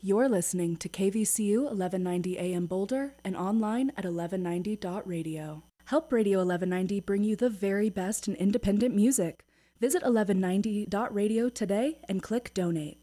You're listening to KVCU 1190 AM Boulder and online at 1190.radio. Help Radio 1190 bring you the very best in independent music. Visit 1190.radio today and click donate.